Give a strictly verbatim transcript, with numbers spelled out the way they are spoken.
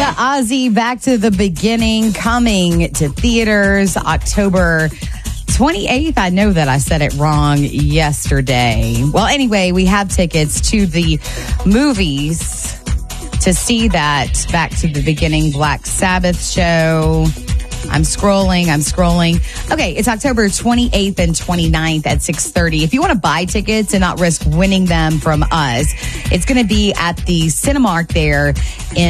Ozzy, Back to the Beginning, coming to theaters October twenty-eighth. I know that I said it wrong yesterday. Well, anyway, we have tickets to the movies to see that Back to the Beginning Black Sabbath show. I'm scrolling, I'm scrolling. Okay, it's October twenty-eighth and twenty-ninth at six thirty. If you want to buy tickets and not risk winning them from us, it's going to be at the Cinemark there in